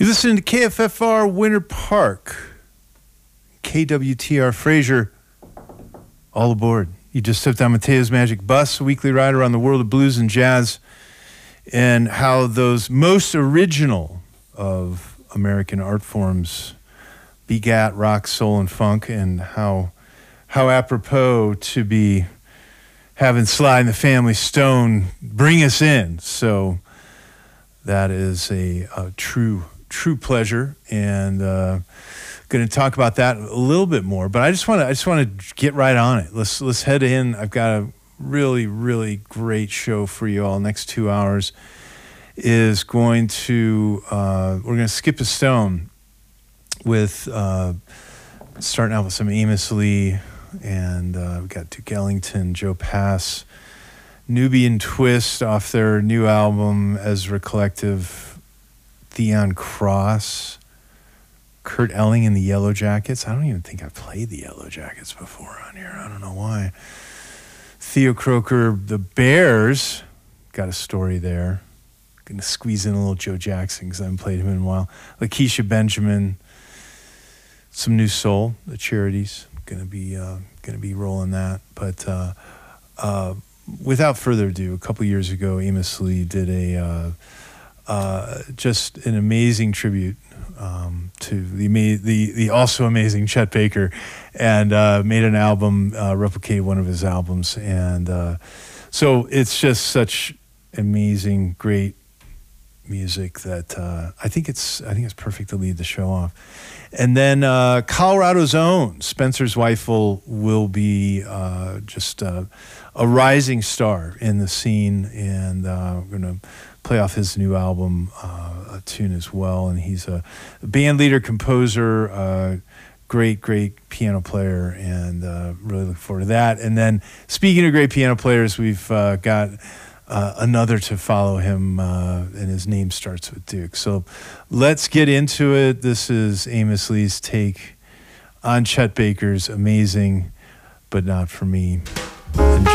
You're listening to KFFR Winter Park, KWTR Fraser. All aboard. You just stepped on Mateo's Magic Bus, a weekly ride around the world of blues and jazz, and how those most original of American art forms begat rock, soul, and funk, and how apropos to be having Sly and the Family Stone bring us in. So that is a true pleasure, and going to talk about that a little bit more. But I just want to get right on it. Let's head in. I've got a really great show for you all. Next 2 hours is going to we're going to skip a stone with starting out with some Amos Lee, and we've got Duke Ellington, Joe Pass, Nubian Twist off their new album, Ezra Collective, Theon Cross, Kurt Elling and the Yellow Jackets. I don't even think I've played the Yellow Jackets before on here. I don't know why. Theo Croker, the Bears, got a story there. Going to squeeze in a little Joe Jackson because I haven't played him in a while. Lakeisha Benjamin, some new soul, the Charities. Going to be rolling that. But without further ado, a couple years ago, Amos Lee did just an amazing tribute to the also amazing Chet Baker, and made an album, replicated one of his albums, and so it's just such amazing, great music that I think it's perfect to lead the show off. And then Colorado's own Spencer Zweifel will be just a rising star in the scene, and we're going to play off his new album, a tune as well. And he's a band leader, composer, great piano player, and really look forward to that. And then speaking of great piano players, we've got another to follow him, and his name starts with Duke. So let's get into it. This is Amos Lee's take on Chet Baker's amazing But Not For Me. Enjoy.